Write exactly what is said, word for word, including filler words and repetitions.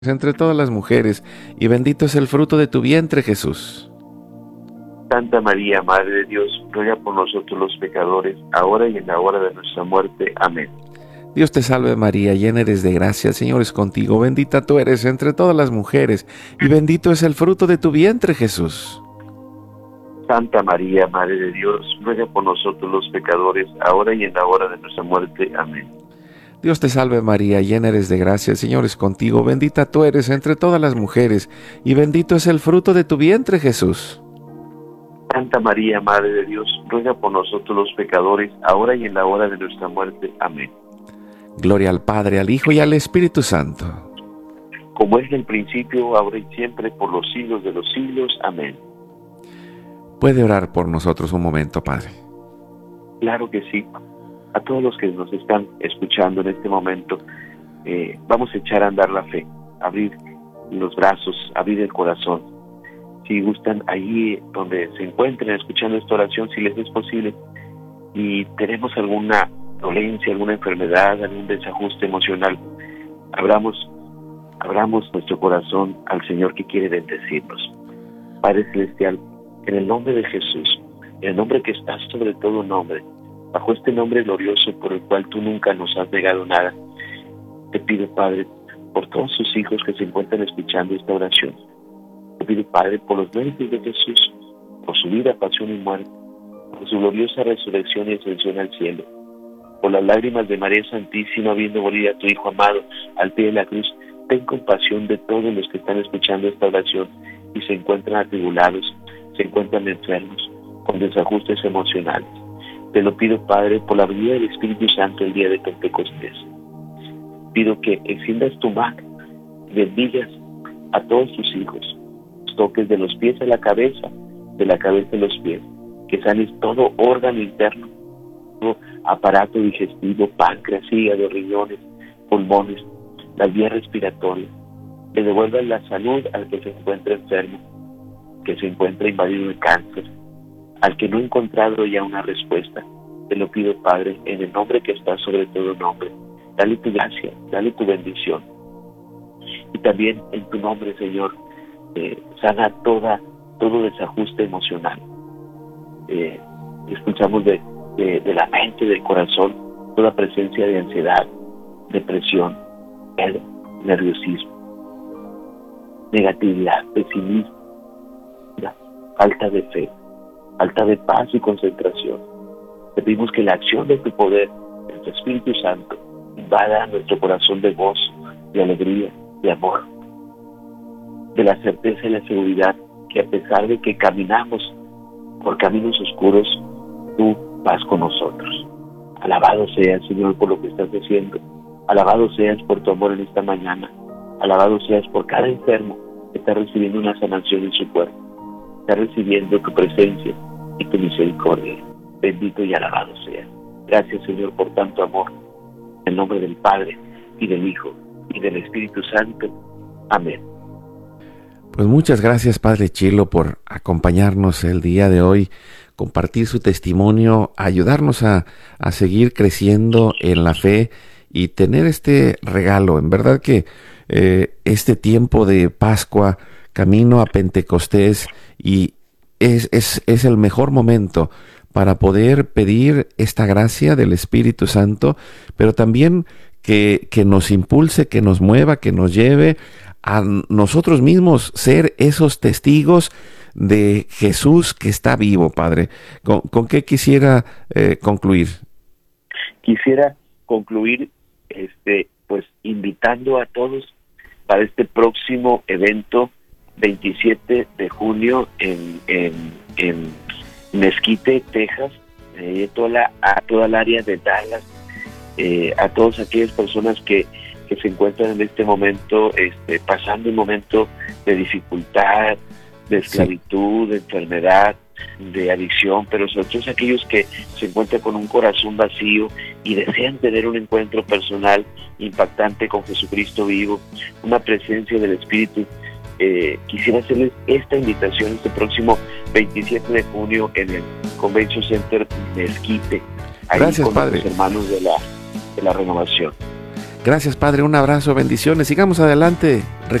entre todas las mujeres, y bendito es el fruto de tu vientre, Jesús. Santa María, Madre de Dios, ruega por nosotros los pecadores, ahora y en la hora de nuestra muerte. Amén. Dios te salve María, llena eres de gracia, el Señor es contigo, bendita tú eres entre todas las mujeres, y bendito es el fruto de tu vientre, Jesús. Santa María, Madre de Dios, ruega por nosotros los pecadores, ahora y en la hora de nuestra muerte. Amén. Dios te salve María, llena eres de gracia, el Señor es contigo, bendita tú eres entre todas las mujeres, y bendito es el fruto de tu vientre, Jesús. Santa María, Madre de Dios, ruega por nosotros los pecadores, ahora y en la hora de nuestra muerte. Amén. Gloria al Padre, al Hijo y al Espíritu Santo. Como es en el principio, ahora y siempre, por los siglos de los siglos. Amén. ¿Puede orar por nosotros un momento, Padre? Claro que sí. A todos los que nos están escuchando en este momento, eh, vamos a echar a andar la fe, abrir los brazos, abrir el corazón. Si gustan, ahí donde se encuentren escuchando esta oración, si les es posible, y tenemos alguna dolencia, alguna enfermedad, algún desajuste emocional, abramos, abramos nuestro corazón al Señor que quiere bendecirnos. Padre Celestial, en el nombre de Jesús, en el nombre que está sobre todo nombre, bajo este nombre glorioso por el cual tú nunca nos has negado nada, te pido, Padre, por todos sus hijos que se encuentran escuchando esta oración. Te pido, Padre, por los méritos de Jesús, por su vida, pasión y muerte, por su gloriosa resurrección y ascensión al cielo, por las lágrimas de María Santísima, viendo morir a tu Hijo amado al pie de la cruz. Ten compasión de todos los que están escuchando esta oración y se encuentran atribulados, se encuentran enfermos, con desajustes emocionales. Te lo pido, Padre, por la venida del Espíritu Santo el día de Pentecostés. Pido que extiendas tu mano y bendigas a todos tus hijos. Toques de los pies a la cabeza, de la cabeza a los pies, que sanes todo órgano interno, todo aparato digestivo, páncreas, hígado, riñones, pulmones, las vías respiratorias. Que devuelvas la salud al que se encuentra enfermo, que se encuentra invadido de cáncer, al que no ha encontrado ya una respuesta. Te lo pido, Padre, en el nombre que está sobre todo nombre. Dale tu gracia, dale tu bendición. Y también en tu nombre, Señor, eh, sana toda, todo desajuste emocional. Eh, escuchamos de, de, de la mente, del corazón, toda presencia de ansiedad, depresión, miedo, nerviosismo, negatividad, pesimismo, falta de fe, falta de paz y concentración. Te pedimos que la acción de tu poder, de tu Espíritu Santo, invada nuestro corazón de gozo, de alegría, de amor, de la certeza y la seguridad que a pesar de que caminamos por caminos oscuros, tú vas con nosotros. Alabado seas, Señor, por lo que estás haciendo. Alabado seas por tu amor en esta mañana. Alabado seas por cada enfermo que está recibiendo una sanación en su cuerpo. Está recibiendo tu presencia y tu misericordia. Bendito y alabado seas. Gracias, Señor, por tanto amor. En el nombre del Padre, y del Hijo, y del Espíritu Santo. Amén. Pues muchas gracias, Padre Chilo, por acompañarnos el día de hoy, compartir su testimonio, ayudarnos a, a seguir creciendo en la fe y tener este regalo. En verdad que eh, este tiempo de Pascua, camino a Pentecostés, y es, es, es el mejor momento para poder pedir esta gracia del Espíritu Santo, pero también que, que nos impulse, que nos mueva, que nos lleve a nosotros mismos ser esos testigos de Jesús que está vivo, Padre. ¿Con, con qué quisiera eh, concluir? Quisiera concluir este, pues invitando a todos para este próximo evento veintisiete de junio en, en, en Mesquite, Texas, eh, toda la, a toda el área de Dallas, eh, a todas aquellas personas que que se encuentran en este momento este, pasando un momento de dificultad, de esclavitud, sí, de enfermedad, de adicción, pero sobre todo aquellos que se encuentran con un corazón vacío y desean tener un encuentro personal impactante con Jesucristo vivo, una presencia del Espíritu. Eh, quisiera hacerles esta invitación este próximo veintisiete de junio en el Convention Center Mesquite, ahí Gracias, con Padre. los hermanos de la, de la Renovación. Gracias, Padre, un abrazo, bendiciones, sigamos adelante.